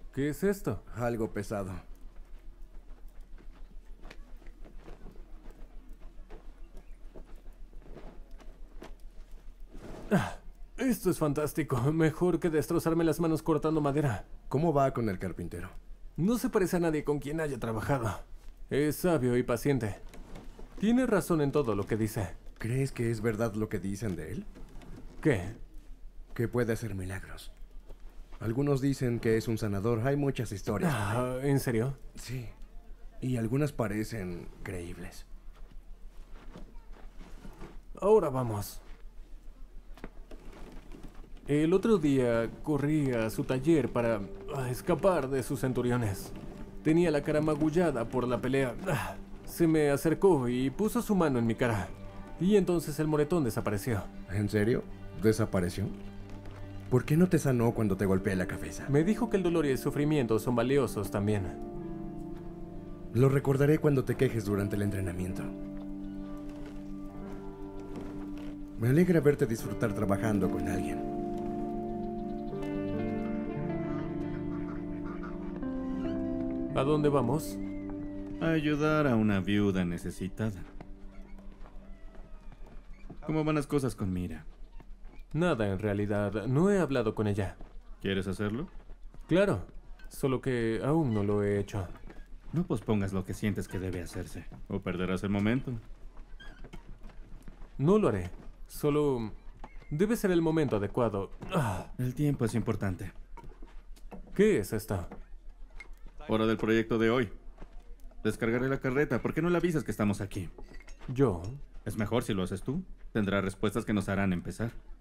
¿Qué es esto? Algo pesado. Esto es fantástico. Mejor que destrozarme las manos cortando madera. ¿Cómo va con el carpintero? No se parece a nadie con quien haya trabajado. Es sabio y paciente. Tiene razón en todo lo que dice. ¿Crees que es verdad lo que dicen de él? ¿Qué? Que puede hacer milagros. Algunos dicen que es un sanador. Hay muchas historias. ¿En serio? Sí. Y algunas parecen creíbles. Ahora vamos. El otro día corrí a su taller para escapar de sus centuriones. Tenía la cara magullada por la pelea. Se me acercó y puso su mano en mi cara. Y entonces el moretón desapareció. ¿En serio? ¿Desapareció? ¿Por qué no te sanó cuando te golpeé la cabeza? Me dijo que el dolor y el sufrimiento son valiosos también. Lo recordaré cuando te quejes durante el entrenamiento. Me alegra verte disfrutar trabajando con alguien. ¿A dónde vamos? A ayudar a una viuda necesitada. ¿Cómo van las cosas con Mira? Nada, en realidad. No he hablado con ella. ¿Quieres hacerlo? Claro, solo que aún no lo he hecho. No pospongas lo que sientes que debe hacerse, o perderás el momento. No lo haré. Solo debe ser el momento adecuado. El tiempo es importante. ¿Qué es esto? Hora del proyecto de hoy. Descargaré la carreta. ¿Por qué no le avisas que estamos aquí? ¿Yo? Es mejor si lo haces tú. Tendrá respuestas que nos harán empezar.